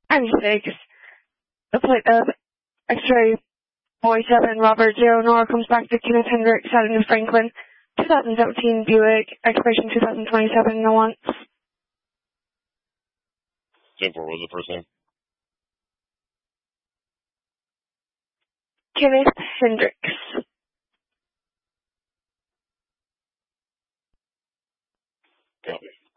96. The plate of X-ray Boy 7 Robert 0 Nora comes back to Kenneth Hendricks out of New Franklin. 2017 Buick, expiration 2027, no wants. 10-4, what was the first name? Kenneth Hendricks.